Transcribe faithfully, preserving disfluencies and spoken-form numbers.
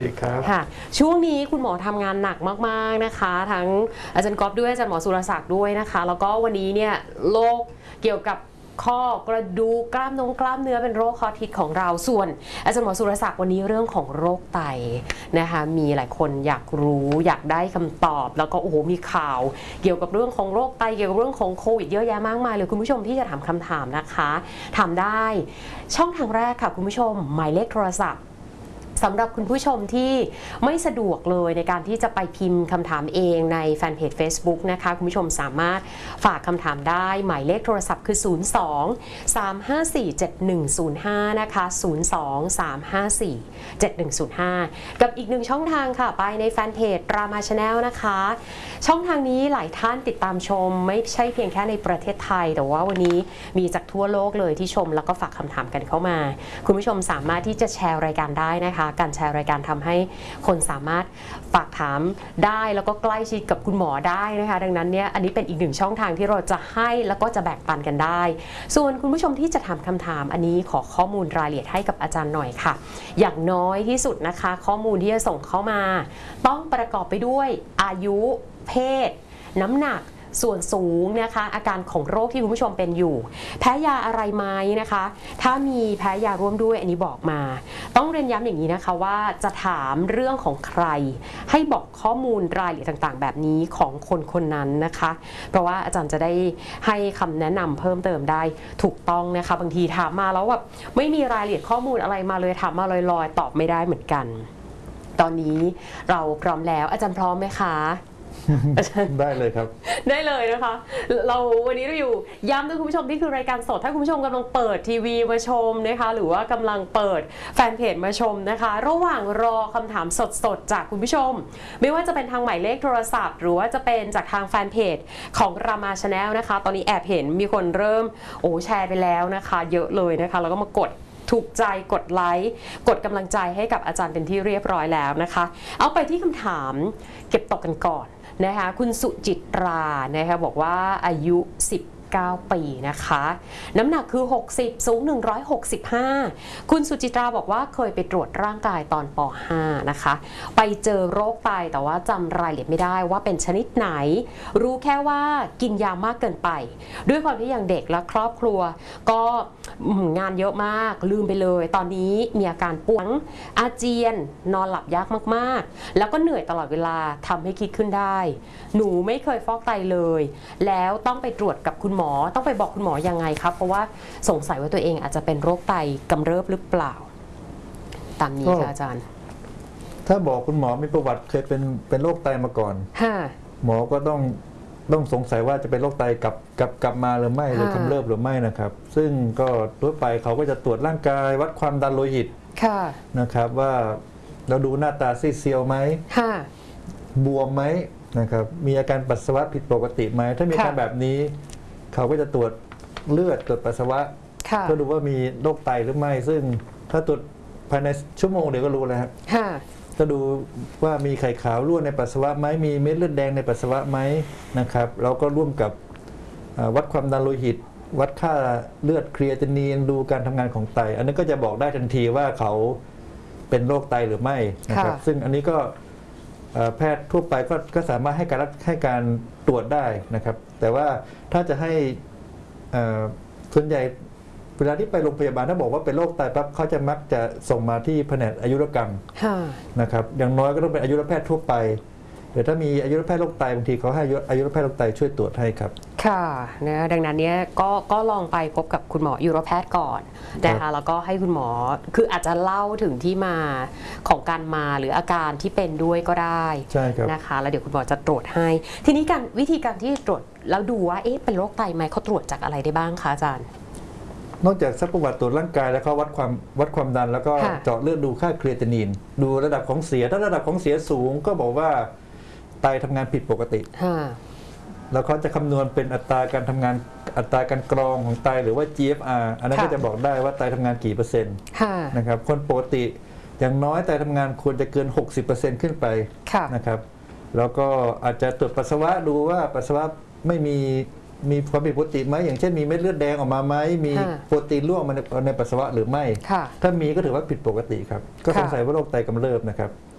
ค่ะช่วงนี้คุณหมอทำงานหนักมากๆนะคะทั้งอาจารย์ก๊อฟด้วยอาจารย์หมอสุรศักดิ์ด้วยนะคะแล้วก็วันนี้เนี่ยโรคเกี่ยวกับข้อกระดูกกล้ามนงกล้ามเนื้อเป็นโรคคอทิตของเราส่วนอาจารย์หมอสุรศักดิ์วันนี้เรื่องของโรคไตนะคะมีหลายคนอยากรู้อยากได้คำตอบแล้วก็โอ้โหมีข่าวเกี่ยวกับเรื่องของโรคไตเกี่ยวกับเรื่องของโควิดเยอะแยะมากมายเลยคุณผู้ชมที่จะถามคำถามนะคะถามได้ช่องทางแรกค่ะคุณผู้ชมหมายเลขโทรศัพท์สำหรับคุณผู้ชมที่ไม่สะดวกเลยในการที่จะไปพิมพ์คำถามเองในแฟนเพจ Facebook นะคะคุณผู้ชมสามารถฝากคำถามได้หมายเลขโทรศัพท์คือ ศูนย์ สอง สาม ห้า สี่ เจ็ด หนึ่ง ศูนย์ ห้า นะคะ ศูนย์ สอง สาม ห้า สี่ เจ็ด หนึ่ง ศูนย์ ห้า กับอีกหนึ่งช่องทางค่ะไปในแฟนเพจ Drama Channel นะคะช่องทางนี้หลายท่านติดตามชมไม่ใช่เพียงแค่ในประเทศไทยแต่ว่าวันนี้มีจากทั่วโลกเลยที่ชมแล้วก็ฝากคำถามกันเข้ามาคุณผู้ชมสามารถที่จะแชร์รายการได้นะคะการแชร์รายการทำให้คนสามารถฝากถามได้แล้วก็ใกล้ชิดกับคุณหมอได้นะคะดังนั้นเนี่ยอันนี้เป็นอีกหนึ่งช่องทางที่เราจะให้แล้วก็จะแบ่งปันกันได้ส่วนคุณผู้ชมที่จะถามคำถามอันนี้ขอข้อมูลรายละเอียดให้กับอาจารย์หน่อยค่ะอย่างน้อยที่สุดนะคะข้อมูลที่จะส่งเข้ามาต้องประกอบไปด้วยอายุเพศน้ำหนักส่วนสูงนะคะอาการของโรคที่คุณผู้ชมเป็นอยู่แพ้ยาอะไรไหมนะคะถ้ามีแพ้ยาร่วมด้วยอันนี้บอกมาต้องเรียนย้ำอย่างนี้นะคะว่าจะถามเรื่องของใครให้บอกข้อมูลรายละเอียดต่างๆแบบนี้ของคนคนนั้นนะคะเพราะว่าอาจารย์จะได้ให้คำแนะนำเพิ่มเติมได้ถูกต้องนะคะบางทีถามมาแล้วแบบไม่มีรายละเอียดข้อมูลอะไรมาเลยถามมาลอยๆตอบไม่ได้เหมือนกันตอนนี้เราพร้อมแล้วอาจารย์พร้อมไหมคะได้เลยครับได้เลยนะคะเราวันนี้เราอยู่ย้ำด้วยคุณผู้ชมที่คือรายการสดถ้าคุณผู้ชมกำลังเปิดทีวีมาชมนะคะหรือว่ากำลังเปิดแฟนเพจมาชมนะคะระหว่างรอคำถามสดๆจากคุณผู้ชมไม่ว่าจะเป็นทางหมายเลขโทรศัพท์หรือว่าจะเป็นจากทางแฟนเพจของรามาชาแนลนะคะตอนนี้แอบเห็นมีคนเริ่มโอ้แชร์ไปแล้วนะคะเยอะเลยนะคะแล้วก็มากดถูกใจกดไลค์กดกำลังใจให้กับอาจารย์เป็นที่เรียบร้อยแล้วนะคะเอาไปที่คำถามเก็บตกกันก่อนนะคะคุณสุจิตรานะคะบอกว่าอายุสิบเก้าปีนะคะน้ำหนักคือหกสิบสูงหนึ่งร้อยหกสิบห้าคุณสุจิตราบอกว่าเคยไปตรวจร่างกายตอนป ห้านะคะไปเจอโรคไตแต่ว่าจำรายละเอียดไม่ได้ว่าเป็นชนิดไหนรู้แค่ว่ากินยามากเกินไปด้วยความที่อย่างเด็กและครอบครัวก็งานเยอะมากลืมไปเลยตอนนี้มีอาการปวดอาเจียนนอนหลับยากมากๆแล้วก็เหนื่อยตลอดเวลาทำให้คิดขึ้นได้หนูไม่เคยฟอกไตเลยแล้วต้องไปตรวจกับคุณหมอต้องไปบอกคุณหมอยังไงครับเพราะว่าสงสัยว่าตัวเองอาจจะเป็นโรคไตกำเริบหรือเปล่าตามนี้ค่ะอาจารย์ถ้าบอกคุณหมอมีประวัติเคยเป็นเป็นโรคไตมาก่อนหมอก็ต้องต้องสงสัยว่าจะเป็นโรคไตกลับกลับกลับมาหรือไม่หรือกำเริบหรือไม่นะครับซึ่งก็ทั่วไปเขาก็จะตรวจร่างกายวัดความดันโลหิตนะครับว่าเราดูหน้าตาซีดเซียวไหมบวมไหมนะครับมีอาการปัสสาวะผิดปกติไหมถ้ามีอาการแบบนี้เขาก็จะตรวจเลือดตรวจปัสสาวะเพื่อดูว่ามีโรคไตหรือไม่ซึ่งถ้าตรวจภายในชั่วโมงเดียวก็รู้แล้วครับจะดูว่ามีไข่ขาวรั่วในปัสสาวะไหมมีเม็ดเลือดแดงในปัสสาวะไหมนะครับแล้วก็ร่วมกับวัดความดันโลหิตวัดค่าเลือดครีเอตินีนดูการทำงานของไตอันนี้ก็จะบอกได้ทันทีว่าเขาเป็นโรคไตหรือไม่นะครับซึ่งอันนี้ก็แพทย์ทั่วไปก็ก็สามารถให้การให้การตรวจได้นะครับแต่ว่าถ้าจะให้ส่วนใหญ่เวลาที่ไปโรงพยาบาลถ้าบอกว่าเป็นโรคไตปั๊บเขาจะมักจะส่งมาที่แผนกอายุรกรรมนะครับอย่างน้อยก็ต้องเป็นอายุรแพทย์ทั่วไปหรือถ้ามีอายุรแพทย์โรคไตบางทีเขาให้อายุรแพทย์โรคไตช่วยตรวจให้ครับค่ะนะดังนั้นเนี่ยก็ก็ลองไปพบกับคุณหมออายุรแพทย์ก่อนนะคะแล้วก็ให้คุณหมอคืออาจจะเล่าถึงที่มาของการมาหรืออาการที่เป็นด้วยก็ได้นะคะแล้วเดี๋ยวคุณหมอจะตรวจให้ทีนี้การวิธีการที่ตรวจแล้วดูว่าเอ๊ะเป็นโรคไตไหมเขาตรวจจากอะไรได้บ้างคะอาจารย์นอกจากซักประวัติตรวจร่างกายแล้วเขาวัดความวัดความดันแล้วก็เจาะเลือดดูค่าครีเอตินีนดูระดับของเสียถ้าระดับของเสียสูงก็บอกว่าไตทำงานผิดปกติแล้วเขาจะคำนวณเป็นอัตราการทำงานอัตราการกรองของไตหรือว่า จี เอฟ อาร์ อันนั้นก็จะบอกได้ว่าไตทำงานกี่เปอร์เซ็นต์นะครับคนปกติอย่างน้อยไตทำงานควรจะเกิน หกสิบเปอร์เซ็นต์ ขึ้นไปนะครับแล้วก็อาจจะตรวจปัสสาวะดูว่าปัสสาวะไม่มีมีความผิดปกติไหมอย่างเช่นมีเม็ดเลือดแดงออกมาไหมมีโปรตีนร่วงมาในปัสสาวะหรือไม่ถ้ามีก็ถือว่าผิดปกติครับก็สงสัยว่าโรคไตกำเริบนะครับ